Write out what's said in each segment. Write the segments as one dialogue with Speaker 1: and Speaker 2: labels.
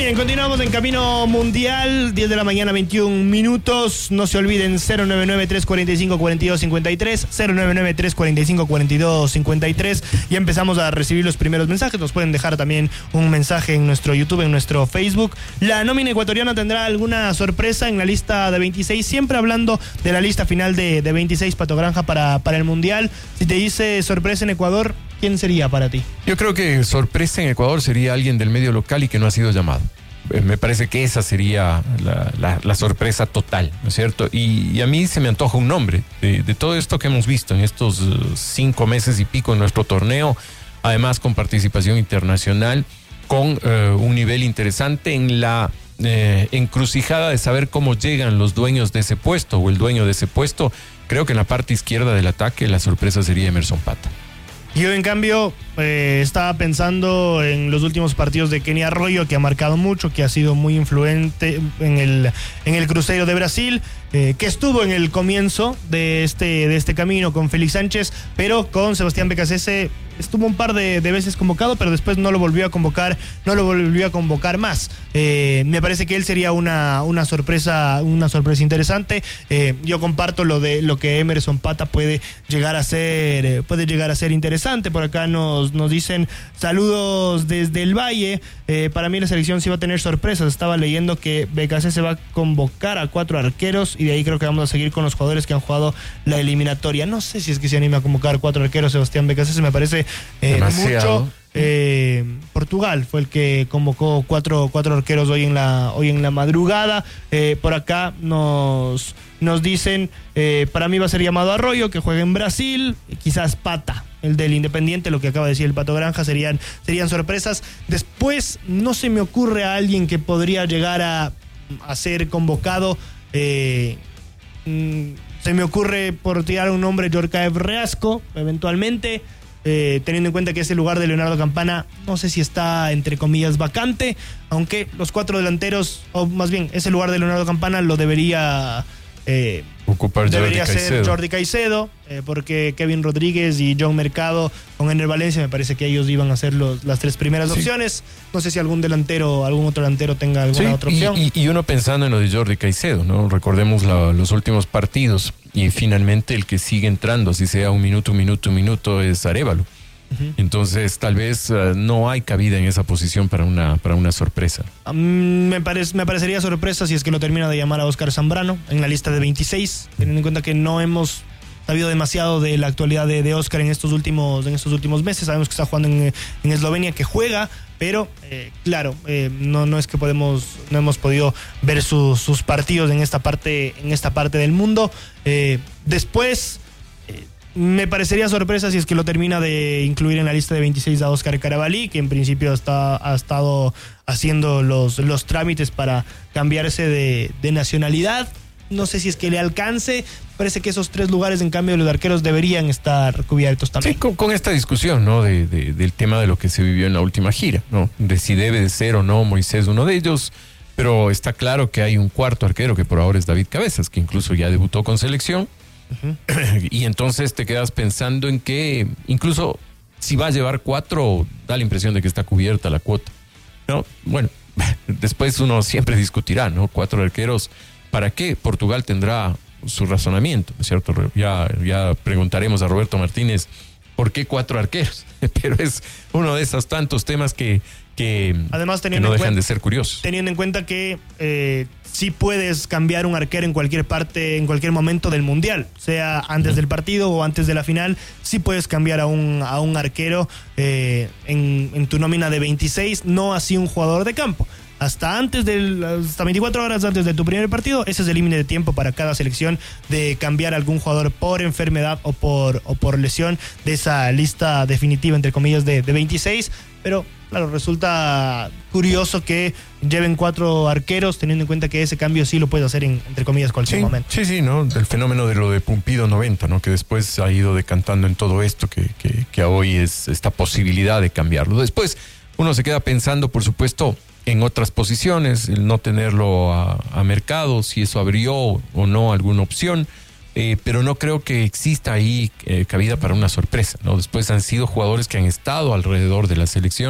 Speaker 1: bien, continuamos en Camino Mundial, 10 de la mañana, 21 minutos. No se olviden, 099-345-4253, 099-345-4253. Ya empezamos a recibir los primeros mensajes. Nos pueden dejar también un mensaje en nuestro YouTube, en nuestro Facebook. La nómina ecuatoriana tendrá alguna sorpresa en la lista de 26, siempre hablando de la lista final de 26, Pato Granja, para el Mundial. Si te dice sorpresa en Ecuador, ¿quién sería para ti?
Speaker 2: Yo creo que sorpresa en Ecuador sería alguien del medio local y que no ha sido llamado. Me parece que esa sería la sorpresa total, ¿no es cierto? Y a mí se me antoja un nombre de todo esto que hemos visto en estos 5 meses y pico en nuestro torneo, además con participación internacional, con un nivel interesante en la encrucijada de saber cómo llegan los dueños de ese puesto o el dueño de ese puesto. Creo que en la parte izquierda del ataque la sorpresa sería Emerson Pata.
Speaker 1: Yo, en cambio, estaba pensando en los últimos partidos de Kenny Arroyo, que ha marcado mucho, que ha sido muy influente en el Cruzeiro de Brasil, que estuvo en el comienzo de este camino con Félix Sánchez, pero con Sebastián Becasese estuvo un par de veces convocado, pero después no lo volvió a convocar más. Me parece que él sería una sorpresa interesante. Yo comparto lo que Emerson Pata puede llegar a ser interesante. Por acá nos dicen saludos desde el Valle. Para mí la selección sí va a tener sorpresas. Estaba leyendo que Becasese va a convocar a 4 arqueros y de ahí creo que vamos a seguir con los jugadores que han jugado la eliminatoria. No sé si es que se anima a convocar 4 arqueros Sebastián Becasese, me parece mucho. Portugal fue el que convocó cuatro arqueros hoy en la madrugada. Por acá nos dicen, para mí va a ser llamado Arroyo, que juega en Brasil, quizás Pata, el del Independiente, lo que acaba de decir el Pato Granja, serían sorpresas. Después no se me ocurre a alguien que podría llegar a ser convocado. Se me ocurre, por tirar un nombre, Yorkaev Reasco, eventualmente. Teniendo en cuenta que ese lugar de Leonardo Campana no sé si está entre comillas vacante, aunque los 4 delanteros, o más bien ese lugar de Leonardo Campana lo debería
Speaker 2: ocupar
Speaker 1: Jordi Caicedo, porque Kevin Rodríguez y John Mercado con Ener Valencia, me parece que ellos iban a ser las 3 primeras opciones. No sé si algún otro delantero tenga alguna otra opción.
Speaker 2: Y uno pensando en lo de Jordi Caicedo, ¿no? Recordemos los últimos partidos y finalmente el que sigue entrando, si sea un minuto, es Arévalo. Uh-huh. Entonces tal vez no hay cabida en esa posición para una sorpresa.
Speaker 1: Me parecería sorpresa si es que lo termina de llamar a Óscar Zambrano en la lista de 26, teniendo en cuenta que no hemos sabido demasiado de la actualidad de Óscar en estos últimos meses. Sabemos que está jugando en Eslovenia, que juega, pero claro, no es que no hemos podido ver sus partidos en esta parte del mundo. Después me parecería sorpresa si es que lo termina de incluir en la lista de 26 a Óscar Carabalí, que en principio ha estado haciendo los trámites para cambiarse de nacionalidad. No sé si es que le alcance. Parece que esos 3 lugares, en cambio, los arqueros deberían estar cubiertos también.
Speaker 2: Sí, con esta discusión, ¿no? Del tema de lo que se vivió en la última gira, ¿no? De si debe de ser o no Moisés uno de ellos. Pero está claro que hay un 4º arquero que por ahora es David Cabezas, que incluso ya debutó con selección. Uh-huh. Y entonces te quedas pensando en que incluso si va a llevar 4, da la impresión de que está cubierta la cuota, ¿no? Bueno, después uno siempre discutirá, ¿no? 4 arqueros, ¿para qué? Portugal tendrá su razonamiento, ¿no es cierto? Ya preguntaremos a Roberto Martínez por qué 4 arqueros, pero es uno de esos tantos temas que
Speaker 1: además,
Speaker 2: que no dejan de ser curiosos.
Speaker 1: Teniendo en cuenta que sí puedes cambiar un arquero en cualquier parte, en cualquier momento del Mundial, sea antes del partido o antes de la final, sí puedes cambiar a un arquero en tu nómina de 26, no así un jugador de campo. Hasta 24 horas antes de tu primer partido, ese es el límite de tiempo para cada selección de cambiar a algún jugador por enfermedad o por lesión de esa lista definitiva, entre comillas, de 26. Pero claro, resulta curioso que lleven 4 arqueros, teniendo en cuenta que ese cambio sí lo puedes hacer entre comillas, cualquier momento.
Speaker 2: Sí, ¿no? El fenómeno de lo de Pumpido 90, ¿no? Que después ha ido decantando en todo esto, que hoy es esta posibilidad de cambiarlo. Después uno se queda pensando, por supuesto, en otras posiciones, el no tenerlo a mercado, si eso abrió o no alguna opción, pero no creo que exista ahí cabida para una sorpresa, ¿no? Después han sido jugadores que han estado alrededor de la selección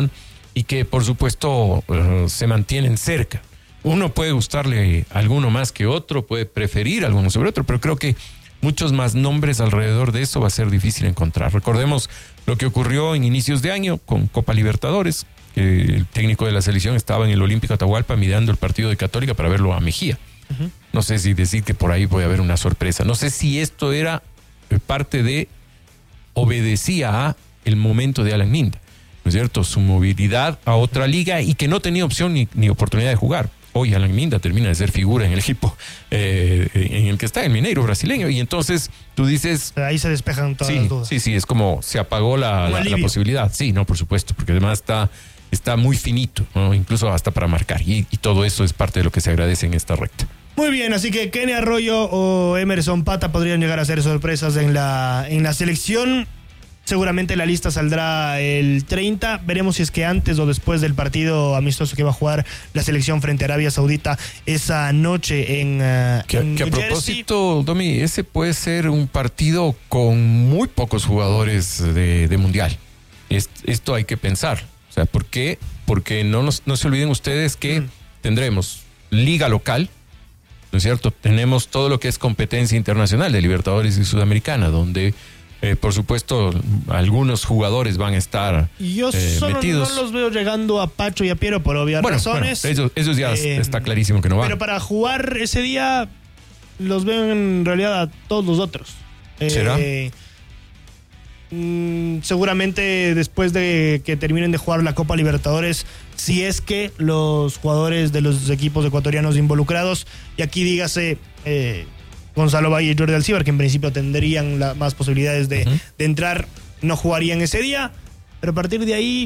Speaker 2: y que por supuesto se mantienen cerca. Uno puede gustarle alguno más que otro, puede preferir alguno sobre otro, pero creo que muchos más nombres alrededor de eso va a ser difícil encontrar. Recordemos lo que ocurrió en inicios de año con Copa Libertadores, que el técnico de la selección estaba en el Olímpico Atahualpa mirando el partido de Católica para verlo a Mejía. No sé si decir que por ahí puede haber una sorpresa. No sé si esto era parte de, obedecía a el momento de Alan Minda, ¿no es cierto? Su movilidad a otra liga y que no tenía opción ni oportunidad de jugar. Hoy Alan Minda termina de ser figura en el equipo en el que está, el Mineiro brasileño, y entonces tú dices...
Speaker 1: Ahí se despejan todas las dudas.
Speaker 2: Sí, es como se apagó la posibilidad. Sí, no, por supuesto, porque además está muy finito, ¿no? Incluso hasta para marcar, y todo eso es parte de lo que se agradece en esta recta.
Speaker 1: Muy bien, así que Kenny Arroyo o Emerson Pata podrían llegar a ser sorpresas en la selección. Seguramente la lista saldrá el 30. Veremos si es que antes o después del partido amistoso que va a jugar la selección frente a Arabia Saudita esa noche en
Speaker 2: que a propósito, Domi, ese puede ser un partido con muy pocos jugadores de Mundial. Esto hay que pensar. O sea, ¿por qué? Porque no se olviden ustedes que tendremos liga local, ¿no es cierto? Tenemos todo lo que es competencia internacional de Libertadores y Sudamericana, donde por supuesto algunos jugadores van a estar
Speaker 1: yo solo
Speaker 2: metidos.
Speaker 1: No los veo llegando a Pacho y a Piero por obvias razones.
Speaker 2: Eso ya está clarísimo que no van.
Speaker 1: Pero para jugar ese día los veo en realidad a todos los otros.
Speaker 2: ¿Será?
Speaker 1: Seguramente después de que terminen de jugar la Copa Libertadores, si es que los jugadores de los equipos ecuatorianos involucrados, y aquí dígase Gonzalo Valle y Jordi Alcíbar, que en principio tendrían más posibilidades de entrar, no jugarían ese día, pero a partir de ahí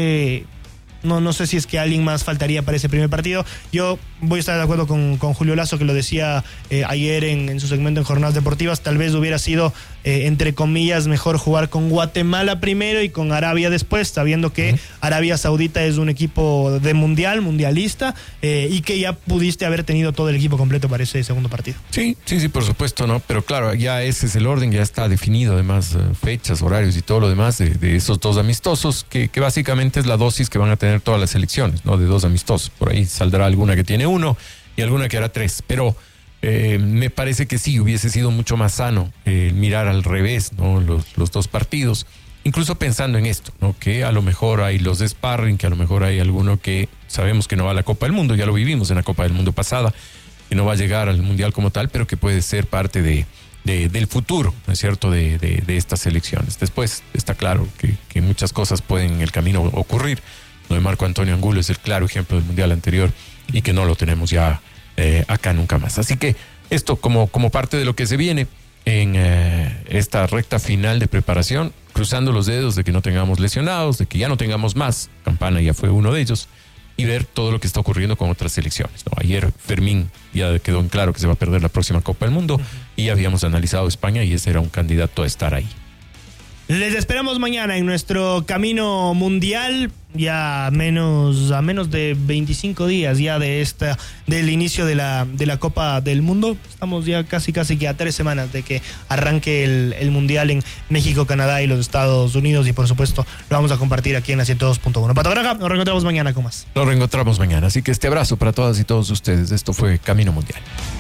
Speaker 1: no sé si es que alguien más faltaría para ese primer partido. Yo voy a estar de acuerdo con Julio Lazo, que lo decía ayer en su segmento en Jornadas Deportivas. Tal vez hubiera sido, entre comillas, mejor jugar con Guatemala primero y con Arabia después, sabiendo que Arabia Saudita es un equipo de mundialista, y que ya pudiste haber tenido todo el equipo completo para ese segundo partido.
Speaker 2: Sí, por supuesto, ¿no? Pero claro, ya ese es el orden, ya está definido, además, fechas, horarios y todo lo demás de esos dos amistosos, que básicamente es la dosis que van a tener todas las selecciones, ¿no? De dos amistosos. Por ahí saldrá alguna que tiene 1 y alguna que hará 3. Pero me parece que sí, hubiese sido mucho más sano mirar al revés, ¿no? Los dos partidos. Incluso pensando en esto, ¿no? Que a lo mejor hay los de sparring, que a lo mejor hay alguno que sabemos que no va a la Copa del Mundo, ya lo vivimos en la Copa del Mundo pasada, que no va a llegar al Mundial como tal, pero que puede ser parte del futuro, ¿no es cierto?, de estas selecciones. Después está claro que muchas cosas pueden en el camino ocurrir. Lo de Marco Antonio Angulo es el claro ejemplo del Mundial anterior y que no lo tenemos ya acá nunca más. Así que esto como parte de lo que se viene en esta recta final de preparación, cruzando los dedos de que no tengamos lesionados, de que ya no tengamos más. Campana ya fue uno de ellos, y ver todo lo que está ocurriendo con otras selecciones, ¿no? Ayer Fermín ya quedó en claro que se va a perder la próxima Copa del Mundo, y habíamos analizado España y ese era un candidato a estar ahí.
Speaker 1: Les esperamos mañana en nuestro camino mundial, ya a menos de 25 días ya del inicio de la Copa del Mundo. Estamos ya casi que a 3 semanas de que arranque el mundial en México, Canadá y los Estados Unidos, y por supuesto lo vamos a compartir aquí en la 102.1. Pato Granja, nos reencontramos mañana con más.
Speaker 2: Nos reencontramos mañana, así que este abrazo para todas y todos ustedes. Esto fue Camino Mundial.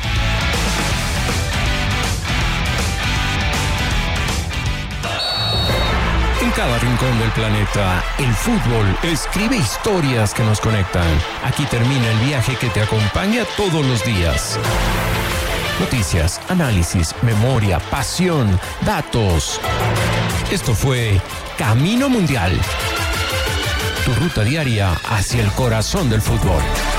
Speaker 2: En cada rincón del planeta, el fútbol escribe historias que nos conectan. Aquí termina el viaje que te acompaña todos los días. Noticias, análisis, memoria, pasión, datos. Esto fue Camino Mundial. Tu ruta diaria hacia el corazón del fútbol.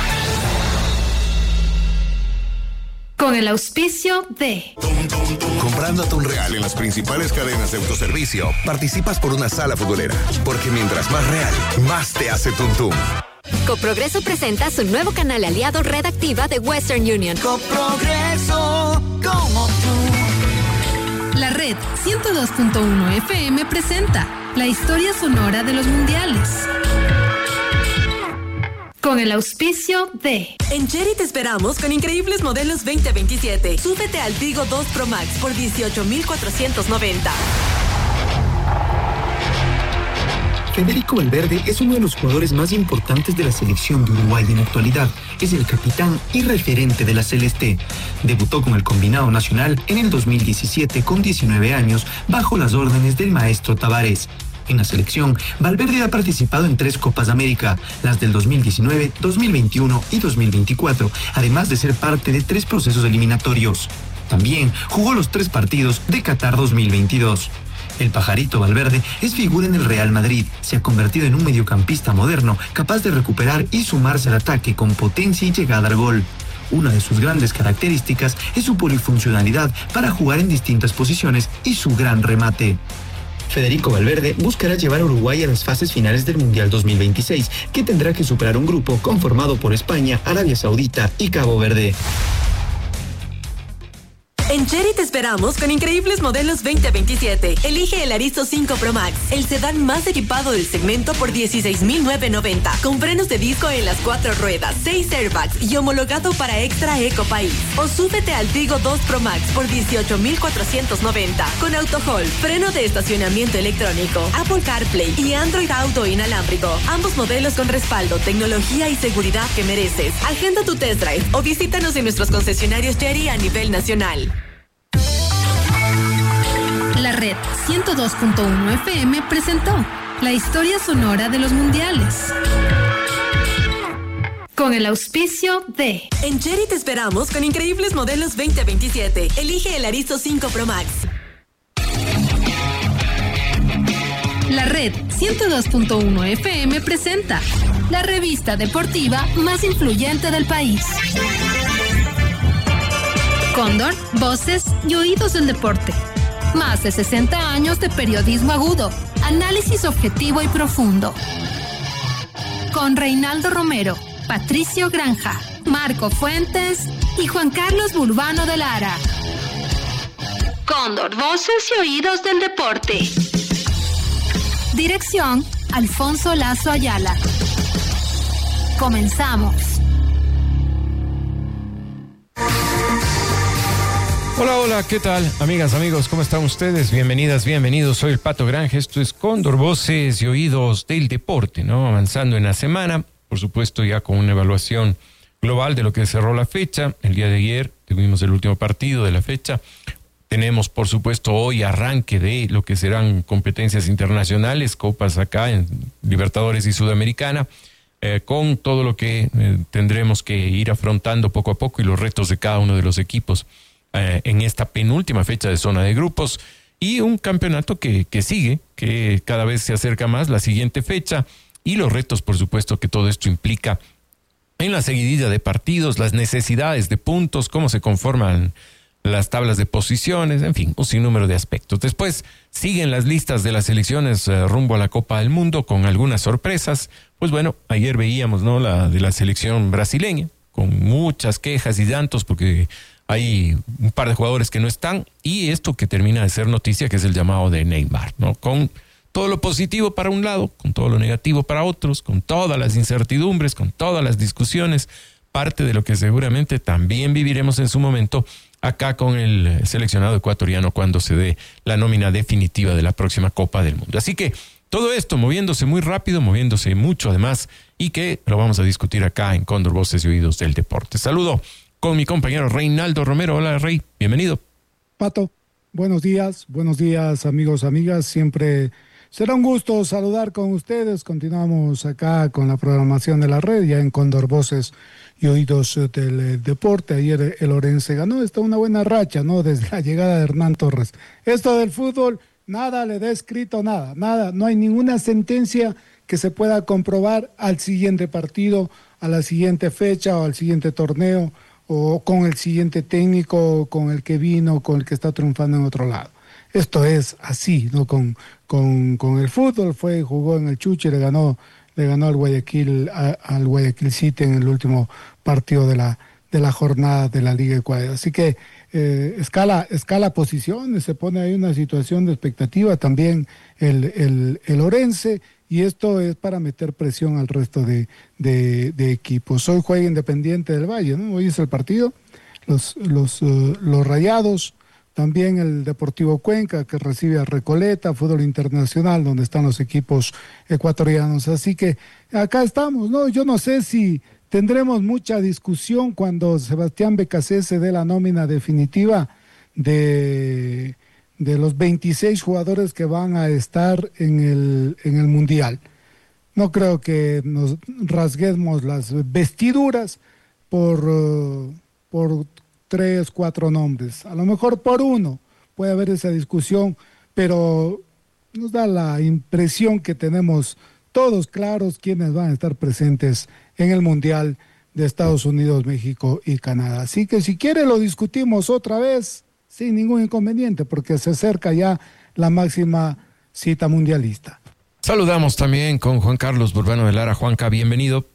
Speaker 3: Con el auspicio de...
Speaker 4: Comprando atún real en las principales cadenas de autoservicio, participas por una sala futbolera. Porque mientras más real, más te hace tuntum.
Speaker 5: Coprogreso presenta su nuevo canal aliado Red Activa de Western Union.
Speaker 6: Coprogreso, como tú.
Speaker 3: La Red 102.1 FM presenta la historia sonora de los mundiales. Con el auspicio de...
Speaker 7: En Chery te esperamos con increíbles modelos 2027. Súbete al Tigo 2 Pro Max por $18,490.
Speaker 8: Federico Valverde es uno de los jugadores más importantes de la selección de Uruguay en la actualidad. Es el capitán y referente de la Celeste. Debutó con el combinado nacional en el 2017 con 19 años bajo las órdenes del maestro Tavares. En la selección, Valverde ha participado en 3 Copas América, las del 2019, 2021 y 2024, además de ser parte de 3 procesos eliminatorios. También jugó los 3 partidos de Qatar 2022. El pajarito Valverde es figura en el Real Madrid. Se ha convertido en un mediocampista moderno, capaz de recuperar y sumarse al ataque con potencia y llegada al gol. Una de sus grandes características es su polifuncionalidad para jugar en distintas posiciones y su gran remate. Federico Valverde buscará llevar a Uruguay a las fases finales del Mundial 2026, que tendrá que superar un grupo conformado por España, Arabia Saudita y Cabo Verde.
Speaker 7: En Chery te esperamos con increíbles modelos 2027. Elige el Arizo 5 Pro Max, el sedán más equipado del segmento por $16,990, con frenos de disco en las 4 ruedas, 6 airbags y homologado para Extra Eco País. O súbete al Tigo 2 Pro Max por $18,490, con auto hold, freno de estacionamiento electrónico, Apple CarPlay y Android Auto inalámbrico. Ambos modelos con respaldo, tecnología y seguridad que mereces. Agenda tu test drive o visítanos en nuestros concesionarios Chery a nivel nacional.
Speaker 3: La Red 102.1 FM presentó la historia sonora de los mundiales. Con el auspicio de...
Speaker 7: En Chery te esperamos con increíbles modelos 2027. Elige el Arizo 5 Pro Max.
Speaker 3: La Red 102.1 FM presenta la revista deportiva más influyente del país. Cóndor, voces y oídos del deporte. Más de 60 años de periodismo agudo, análisis objetivo y profundo. Con Reinaldo Romero, Patricio Granja, Marco Fuentes y Juan Carlos Burbano de Lara. Cóndor, voces y oídos del deporte. Dirección, Alfonso Lazo Ayala. Comenzamos.
Speaker 2: Hola, hola, ¿qué tal? Amigas, amigos, ¿cómo están ustedes? Bienvenidas, bienvenidos. Soy el Pato Granja. Esto es Cóndor, voces y oídos del deporte, ¿no? Avanzando en la semana, por supuesto, ya con una evaluación global de lo que cerró la fecha. El día de ayer tuvimos el último partido de la fecha. Tenemos, por supuesto, hoy arranque de lo que serán competencias internacionales, copas acá en Libertadores y Sudamericana, con todo lo que tendremos que ir afrontando poco a poco y los retos de cada uno de los equipos en esta penúltima fecha de zona de grupos, y un campeonato que sigue, que cada vez se acerca más la siguiente fecha, y los retos, por supuesto, que todo esto implica en la seguidilla de partidos, las necesidades de puntos, cómo se conforman las tablas de posiciones, en fin, un sinnúmero de aspectos. Después siguen las listas de las selecciones rumbo a la Copa del Mundo con algunas sorpresas. Pues bueno, ayer veíamos, ¿no?, la de la selección brasileña, con muchas quejas y llantos porque hay un par de jugadores que no están, y esto que termina de ser noticia, que es el llamado de Neymar, ¿no? Con todo lo positivo para un lado, con todo lo negativo para otros, con todas las incertidumbres, con todas las discusiones, parte de lo que seguramente también viviremos en su momento acá con el seleccionado ecuatoriano cuando se dé la nómina definitiva de la próxima Copa del Mundo. Así que todo esto moviéndose muy rápido, moviéndose mucho además, y que lo vamos a discutir acá en Cóndor, voces y oídos del deporte. Saludo con mi compañero Reinaldo Romero. Hola, Rey, bienvenido.
Speaker 9: Pato, buenos días amigos, amigas, siempre será un gusto saludar con ustedes. Continuamos acá con la programación de la red, ya en Cóndor, voces y oídos del deporte. Ayer el Orense ganó, está una buena racha, ¿no?, desde la llegada de Hernán Torres. Esto del fútbol, nada le da escrito, nada, no hay ninguna sentencia que se pueda comprobar al siguiente partido, a la siguiente fecha o al siguiente torneo, o con el siguiente técnico, con el que vino, con el que está triunfando en otro lado. Esto es así, ¿no? Con el fútbol jugó en el Chuchi, le ganó al Guayaquil City en el último partido de la jornada de la Liga Ecuador. Así que escala posiciones, se pone ahí una situación de expectativa también el Orense, y esto es para meter presión al resto de equipos. Hoy juega Independiente del Valle, ¿no? Hoy es el partido, los Rayados También el Deportivo Cuenca, que recibe a Recoleta, fútbol internacional, donde están los equipos ecuatorianos. Así que acá estamos, ¿no? Yo no sé si tendremos mucha discusión cuando Sebastián Becasés se dé la nómina definitiva de los 26 jugadores que van a estar en el Mundial. No creo que nos rasguemos las vestiduras por 3, 4 nombres. A lo mejor por uno puede haber esa discusión, pero nos da la impresión que tenemos todos claros quiénes van a estar presentes en el Mundial de Estados Unidos, México y Canadá. Así que si quiere lo discutimos otra vez sin ningún inconveniente, porque se acerca ya la máxima cita mundialista.
Speaker 2: Saludamos también con Juan Carlos Burbano de Lara. Juanca, bienvenido.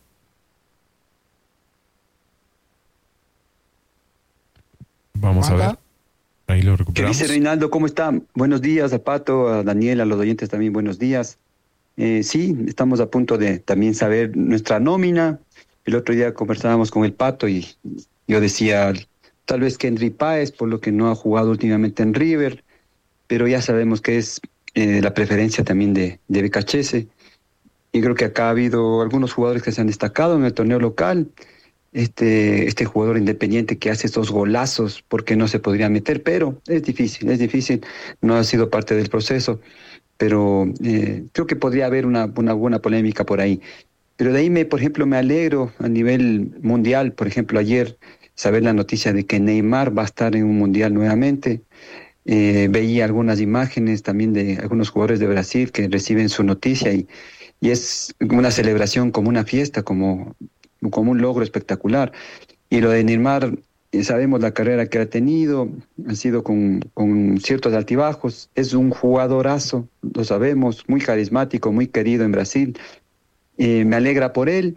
Speaker 2: Vamos Juanca. A ver. Ahí lo recuperamos.
Speaker 10: ¿Qué dice Reinaldo? ¿Cómo está? Buenos días a Pato, a Daniel, a los oyentes también buenos días. Sí, estamos a punto de también saber nuestra nómina. El otro día conversábamos con el Pato y yo decía, tal vez Kendry Páez, por lo que no ha jugado últimamente en River, pero ya sabemos que es la preferencia también de Becachese. Y creo que acá ha habido algunos jugadores que se han destacado en el torneo local. Este jugador independiente que hace estos golazos, porque no se podría meter, pero es difícil, no ha sido parte del proceso, pero creo que podría haber una buena polémica por ahí. Pero de ahí, por ejemplo, me alegro a nivel mundial, por ejemplo, ayer saber la noticia de que Neymar va a estar en un mundial nuevamente. Veía algunas imágenes también de algunos jugadores de Brasil que reciben su noticia y es una celebración, como una fiesta, como un logro espectacular. Y lo de Neymar, sabemos la carrera que ha tenido, ha sido con ciertos altibajos, es un jugadorazo, lo sabemos, muy carismático, muy querido en Brasil. Me alegra por él.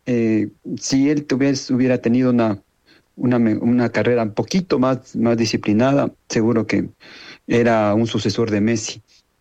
Speaker 10: Si él hubiera tenido una carrera un poquito más disciplinada, seguro que era un sucesor de Messi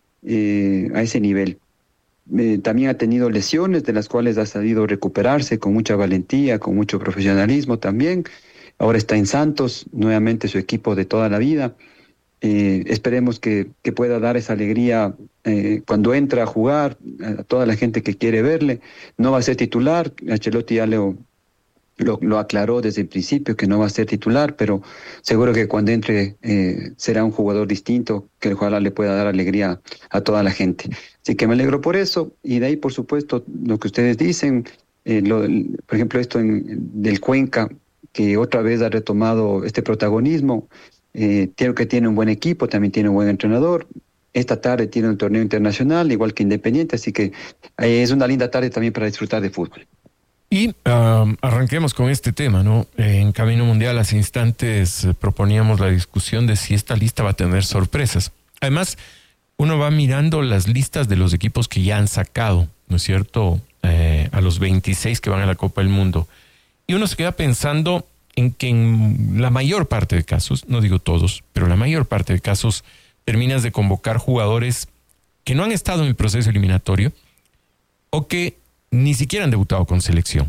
Speaker 10: a ese nivel. También ha tenido lesiones de las cuales ha sabido recuperarse con mucha valentía, con mucho profesionalismo también. Ahora está en Santos, nuevamente su equipo de toda la vida. Esperemos que pueda dar esa alegría cuando entra a jugar a toda la gente que quiere verle. No va a ser titular, Ancelotti ya lo aclaró desde el principio que no va a ser titular, pero seguro que cuando entre será un jugador distinto que ojalá le pueda dar alegría a toda la gente. Así que me alegro por eso, y de ahí por supuesto lo que ustedes dicen, por ejemplo esto del Cuenca, que otra vez ha retomado este protagonismo. Creo que tiene un buen equipo, también tiene un buen entrenador. Esta tarde tiene un torneo internacional, igual que Independiente, así que es una linda tarde también para disfrutar de fútbol.
Speaker 2: Y arranquemos con este tema, ¿no? En Camino Mundial hace instantes proponíamos la discusión de si esta lista va a tener sorpresas. Además, uno va mirando las listas de los equipos que ya han sacado, ¿no es cierto?, a los 26 que van a la Copa del Mundo. Y uno se queda pensando en que en la mayor parte de casos, no digo todos, pero la mayor parte de casos terminas de convocar jugadores que no han estado en el proceso eliminatorio o que ni siquiera han debutado con selección.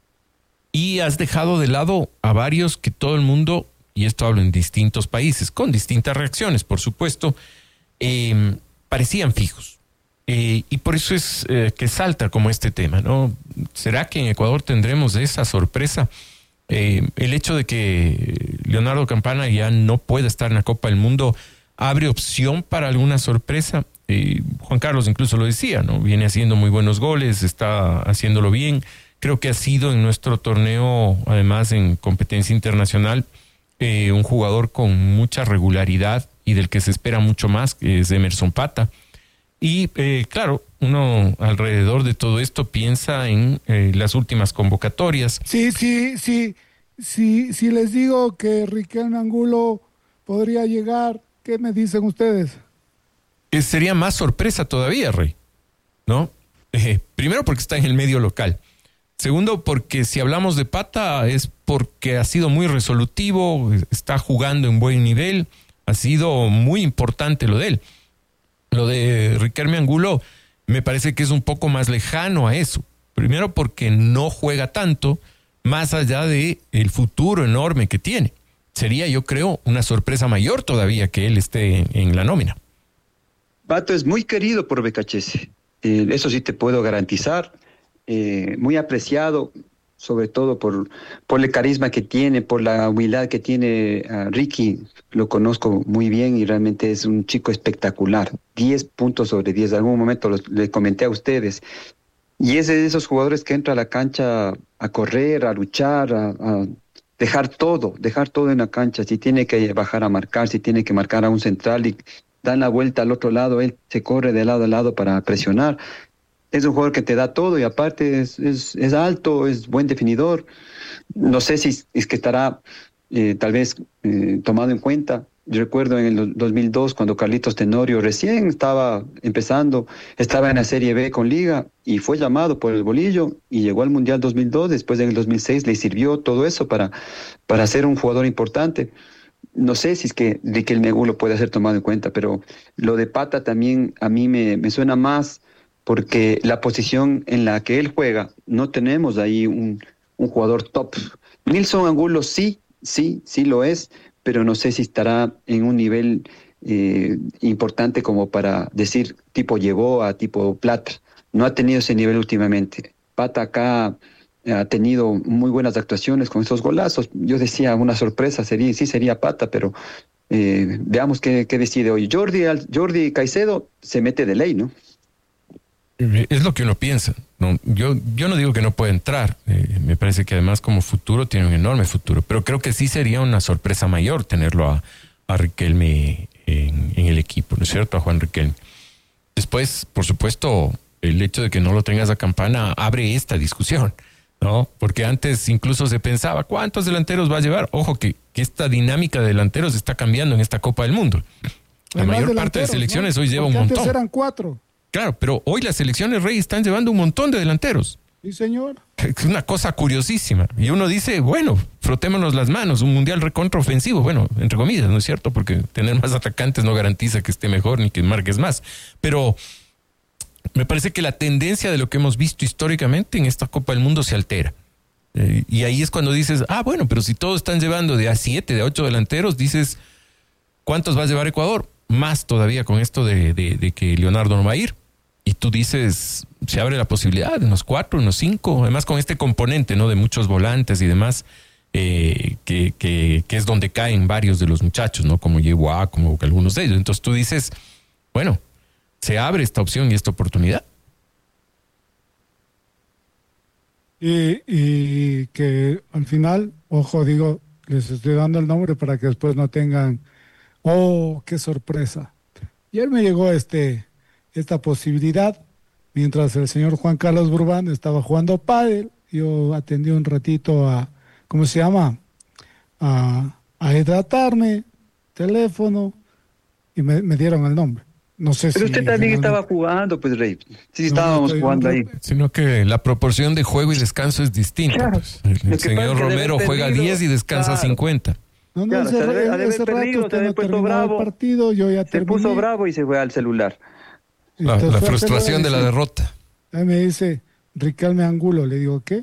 Speaker 2: Y has dejado de lado a varios que todo el mundo, y esto hablo en distintos países, con distintas reacciones, por supuesto, parecían fijos. Y por eso es que salta como este tema, ¿no? ¿Será que en Ecuador tendremos esa sorpresa? El hecho de que Leonardo Campana ya no pueda estar en la Copa del Mundo abre opción para alguna sorpresa. Juan Carlos incluso lo decía, ¿no? Viene haciendo muy buenos goles, está haciéndolo bien. Creo que ha sido en nuestro torneo, además en competencia internacional, un jugador con mucha regularidad y del que se espera mucho más, que es Emerson Pata. Y claro, uno alrededor de todo esto piensa en las últimas convocatorias.
Speaker 9: Sí, les digo que Riquelme Angulo podría llegar, ¿qué me dicen ustedes?
Speaker 2: Sería más sorpresa todavía, Rey, ¿no? Primero porque está en el medio local. Segundo, porque si hablamos de Pata es porque ha sido muy resolutivo, está jugando en buen nivel, ha sido muy importante lo de él. Lo de Riquelme Angulo me parece que es un poco más lejano a eso. Primero porque no juega tanto, más allá de el futuro enorme que tiene. sería, yo creo, una sorpresa mayor todavía que él esté en la nómina.
Speaker 10: Pato es muy querido por BKHS, eso sí te puedo garantizar, muy apreciado, sobre todo por el carisma que tiene, por la humildad que tiene. Ricky lo conozco muy bien y realmente es un chico espectacular, 10 puntos sobre 10, en algún momento le comenté a ustedes, y es de esos jugadores que entra a la cancha a correr, a luchar, a dejar todo en la cancha. Si tiene que bajar a marcar, si tiene que marcar a un central y dan la vuelta al otro lado, él se corre de lado a lado para presionar. Es un jugador que te da todo y aparte es alto, es buen definidor. No sé si es que estará tal vez tomado en cuenta. Yo recuerdo en el 2002 cuando Carlitos Tenorio recién estaba empezando, estaba en la Serie B con Liga y fue llamado por el Bolillo y llegó al Mundial 2002. Después en el 2006 le sirvió todo eso para ser un jugador importante. No sé si es que Riquelme Angulo puede ser tomado en cuenta, pero lo de Pata también a mí me suena más porque la posición en la que él juega, no tenemos ahí un jugador top. Nilson Angulo sí lo es, pero no sé si estará en un nivel importante como para decir tipo Yeboah, tipo Plata. No ha tenido ese nivel últimamente. Pata acá ha tenido muy buenas actuaciones con esos golazos. Yo decía, una sorpresa sería Pata, pero veamos qué decide hoy. Jordi Caicedo se mete de ley, ¿no?
Speaker 2: Es lo que uno piensa, ¿no? Yo no digo que no pueda entrar, me parece que además como futuro tiene un enorme futuro, pero creo que sí sería una sorpresa mayor tenerlo a Riquelme en el equipo, ¿no es cierto? A Juan Riquelme. Después, por supuesto, el hecho de que no lo tengas a Campana abre esta discusión, ¿no? Porque antes incluso se pensaba, ¿cuántos delanteros va a llevar? Ojo que esta dinámica de delanteros está cambiando en esta Copa del Mundo. La mayor parte de selecciones, ¿no? Hoy lleva un montón.
Speaker 9: Antes eran 4.
Speaker 2: Claro, pero hoy las selecciones, Rey, están llevando un montón de delanteros.
Speaker 9: Sí, señor.
Speaker 2: Es una cosa curiosísima. Y uno dice, bueno, frotémonos las manos, un mundial recontraofensivo. Bueno, entre comillas, ¿no es cierto? Porque tener más atacantes no garantiza que esté mejor ni que marques más. Pero me parece que la tendencia de lo que hemos visto históricamente en esta Copa del Mundo se altera. Y ahí es cuando dices, bueno, pero si todos están llevando de a 7, de a 8 delanteros, dices, ¿cuántos va a llevar Ecuador? Más todavía con esto de que Leonardo no va a ir. Y tú dices, se abre la posibilidad de unos 4, unos 5, además con este componente, ¿no? De muchos volantes y demás, que es donde caen varios de los muchachos, ¿no? Como Yeboah, como algunos de ellos. Entonces tú dices, bueno, se abre esta opción y esta oportunidad.
Speaker 9: Y que al final, ojo, digo, les estoy dando el nombre para que después no tengan, qué sorpresa. Ayer me llegó esta posibilidad, mientras el señor Juan Carlos Burbán estaba jugando pádel, yo atendí un ratito a hidratarme, teléfono, y me dieron el nombre. No sé
Speaker 10: pero usted también estaba jugando, pues, Rey. Sí, estábamos jugando ahí.
Speaker 2: Sino que la proporción de juego y descanso es distinta. Claro. Pues. El señor Romero juega 10 y descansa 50.
Speaker 9: No, claro, ese rato usted no terminó el partido, yo ya terminé.
Speaker 10: Se puso bravo y se fue al celular.
Speaker 2: La frustración de la derrota.
Speaker 9: Ahí me dice Riquelme Angulo, le digo, ¿qué?